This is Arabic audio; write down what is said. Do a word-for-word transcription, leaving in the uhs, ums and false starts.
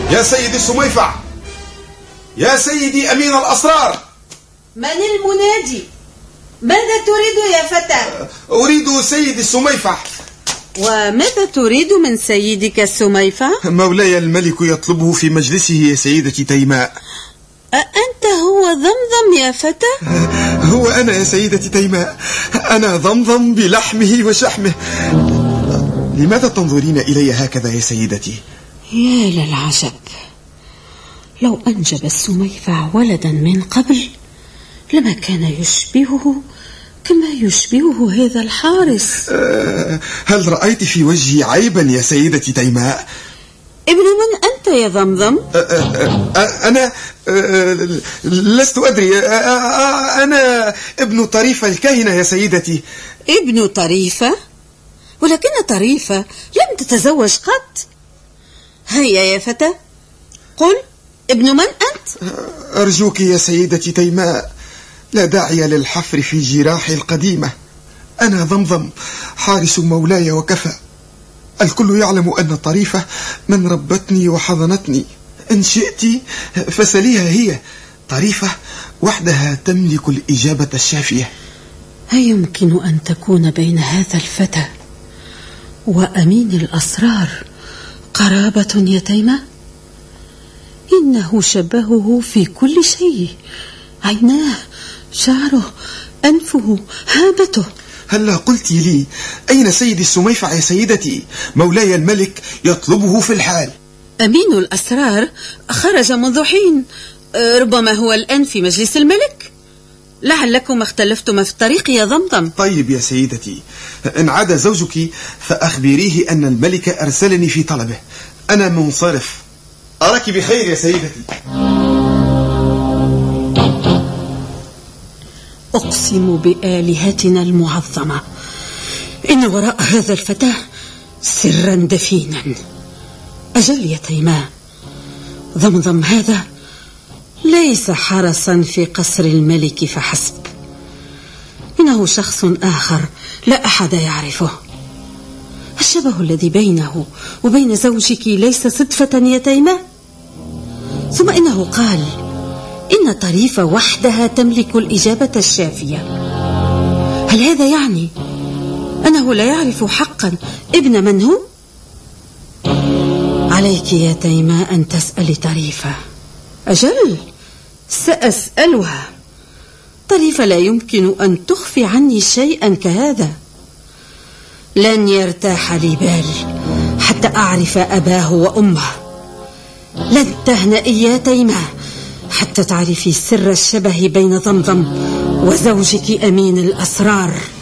يا سيدي السميفع، يا سيدي أمين الأسرار. من المنادي؟ ماذا تريد يا فتى؟ أريد سيدي السميفع. وماذا تريد من سيدك السميفع؟ مولاي الملك يطلبه في مجلسه يا سيدتي تيماء. أأنت هو ضمضم يا فتى؟ هو أنا يا سيدتي تيماء، أنا ضمضم بلحمه وشحمه. لماذا تنظرين إلي هكذا يا سيدتي؟ يا للعجب، لو أنجب السميفع ولدا من قبل لما كان يشبهه كما يشبهه هذا الحارس. أه هل رأيت في وجهي عيبا يا سيدتي تيماء؟ ابن من أنت يا ضمضم؟ أه أه أه أنا أه لست أدري. أه أنا ابن طريفة الكاهنة يا سيدتي. ابن طريفة؟ ولكن طريفة لم تتزوج قط. هيا يا فتى، قل ابن من أنت؟ أرجوك يا سيدتي تيماء، لا داعي للحفر في جراحي القديمة. أنا ضمضم حارس مولاي وكفى. الكل يعلم أن طريفة من ربتني وحضنتني. إن شئت فسليها هي. طريفة وحدها تملك الإجابة الشافية. أيمكن أن تكون بين هذا الفتى وأمين الأسرار قرابة يا تيمة؟ إنه شبهه في كل شيء، عيناه، شعره، أنفه، هابته. هلا قلت لي أين سيدي السميفع يا سيدتي؟ مولاي الملك يطلبه في الحال. أمين الأسرار خرج منذ حين، ربما هو الآن في مجلس الملك. لعلكم اختلفتما في الطريق يا ضمضم. طيب يا سيدتي، إن عاد زوجك فأخبريه أن الملك أرسلني في طلبه. أنا منصرف. أراك بخير يا سيدتي. أقسم بآلهتنا المعظمة إن وراء هذا الفتى سرا دفينا. أجل يا تيماء، ضمضم هذا ليس حرسا في قصر الملك فحسب، إنه شخص آخر لا أحد يعرفه. الشبه الذي بينه وبين زوجك ليس صدفة يا تيماء. ثم إنه قال إن طريفة وحدها تملك الإجابة الشافية. هل هذا يعني أنه لا يعرف حقا ابن من هو؟ عليك يا تيماء أن تسألي طريفة. أجل، سأسألها. طريفة لا يمكن أن تخفي عني شيئا كهذا. لن يرتاح لي بال حتى أعرف أباه وأمه. لن تهنئي يا تيماء حتى تعرفي سر الشبه بين ضمضم وزوجك أمين الأسرار.